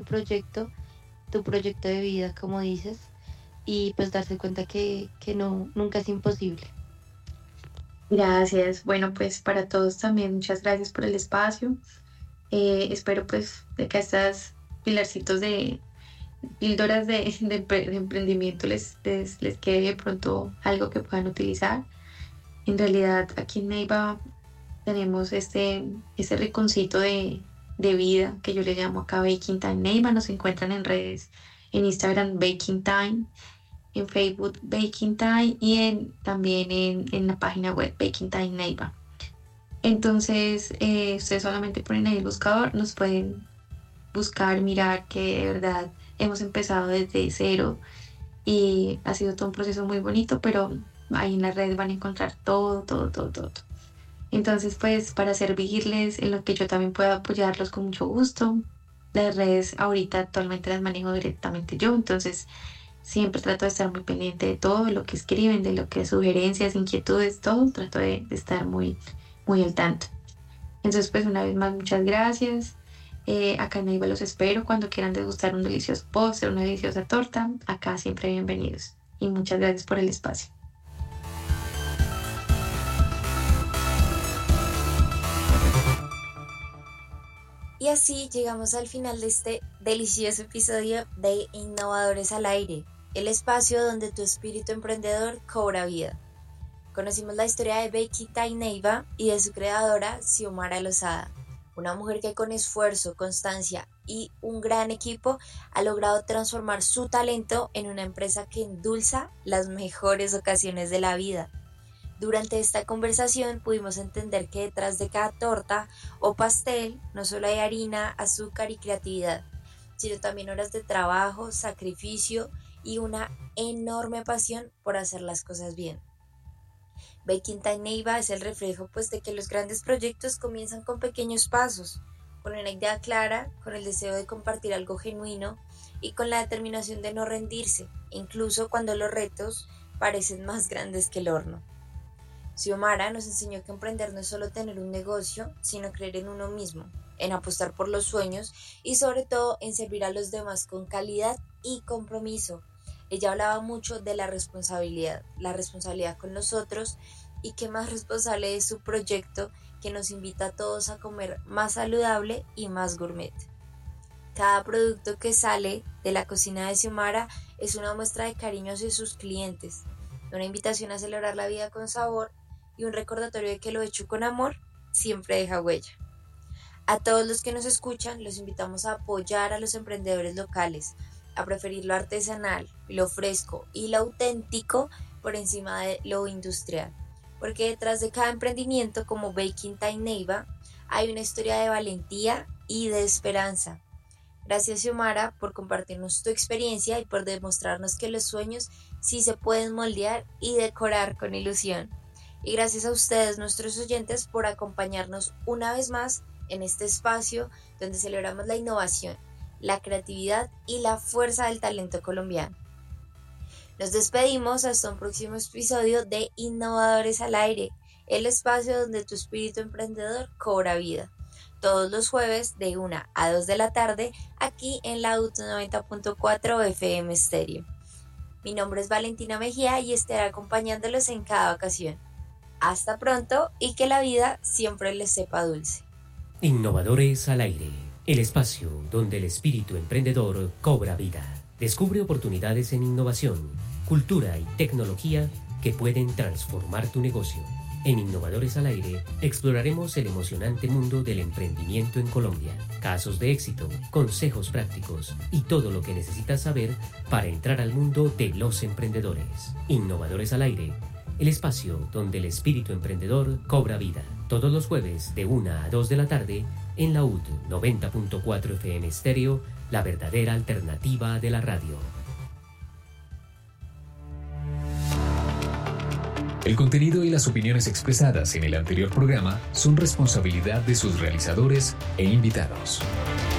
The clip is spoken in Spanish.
tu proyecto de vida, como dices, y pues darse cuenta que no, nunca es imposible. Gracias. Bueno, pues para todos también, muchas gracias por el espacio. Espero pues de que estas pilarcitos de píldoras de emprendimiento les quede de pronto algo que puedan utilizar. En realidad, aquí en Neiva tenemos este rinconcito de vida que yo le llamo acá Baking Time Neiva. Nos encuentran en redes, en Instagram Baking Time, en Facebook Baking Time y también en la página web Baking Time Neiva. Entonces, ustedes solamente ponen ahí el buscador, nos pueden buscar, mirar que de verdad hemos empezado desde cero y ha sido todo un proceso muy bonito, pero ahí en las redes van a encontrar todo, todo, todo, todo. Entonces, pues para servirles en lo que yo también pueda apoyarlos con mucho gusto. Las redes ahorita actualmente las manejo directamente yo, entonces siempre trato de estar muy pendiente de todo lo que escriben, de lo que sugerencias, inquietudes, todo, trato de estar muy, muy al tanto. Entonces, pues una vez más, muchas gracias. Acá en Neiva los espero cuando quieran degustar un delicioso postre, una deliciosa torta. Acá siempre bienvenidos. Y muchas gracias por el espacio. Y así llegamos al final de este delicioso episodio de Innovadores al Aire, el espacio donde tu espíritu emprendedor cobra vida. Conocimos la historia de Baking Time Neiva y de su creadora, Xiomara Lozada, una mujer que con esfuerzo, constancia y un gran equipo ha logrado transformar su talento en una empresa que endulza las mejores ocasiones de la vida. Durante esta conversación pudimos entender que detrás de cada torta o pastel no solo hay harina, azúcar y creatividad, sino también horas de trabajo, sacrificio y una enorme pasión por hacer las cosas bien. Baking Time Neiva es el reflejo pues de que los grandes proyectos comienzan con pequeños pasos, con una idea clara, con el deseo de compartir algo genuino y con la determinación de no rendirse, incluso cuando los retos parecen más grandes que el horno. Xiomara nos enseñó que emprender no es solo tener un negocio, sino creer en uno mismo, en apostar por los sueños y sobre todo en servir a los demás con calidad y compromiso. Ella hablaba mucho de la responsabilidad con los otros y que más responsable es su proyecto que nos invita a todos a comer más saludable y más gourmet. Cada producto que sale de la cocina de Xiomara es una muestra de cariño hacia sus clientes, una invitación a celebrar la vida con sabor y un recordatorio de que lo hecho con amor siempre deja huella. A todos los que nos escuchan, los invitamos a apoyar a los emprendedores locales, a preferir lo artesanal, lo fresco y lo auténtico por encima de lo industrial, porque detrás de cada emprendimiento como Baking Time Neiva hay una historia de valentía y de esperanza. Gracias, Xiomara, por compartirnos tu experiencia y por demostrarnos que los sueños sí se pueden moldear y decorar con ilusión. Y gracias a ustedes, nuestros oyentes, por acompañarnos una vez más en este espacio donde celebramos la innovación, la creatividad y la fuerza del talento colombiano. Nos despedimos hasta un próximo episodio de Innovadores al Aire, el espacio donde tu espíritu emprendedor cobra vida. Todos los jueves de 1 a 2 de la tarde aquí en la UT 90.4 FM Stereo. Mi nombre es Valentina Mejía y estaré acompañándolos en cada ocasión. Hasta pronto y que la vida siempre les sepa dulce. Innovadores al Aire, el espacio donde el espíritu emprendedor cobra vida. Descubre oportunidades en innovación, cultura y tecnología que pueden transformar tu negocio. En Innovadores al Aire exploraremos el emocionante mundo del emprendimiento en Colombia, casos de éxito, consejos prácticos y todo lo que necesitas saber para entrar al mundo de los emprendedores. Innovadores al Aire, el espacio donde el espíritu emprendedor cobra vida. Todos los jueves de 1 a 2 de la tarde en la UT 90.4 FM Stereo, la verdadera alternativa de la radio. El contenido y las opiniones expresadas en el anterior programa son responsabilidad de sus realizadores e invitados.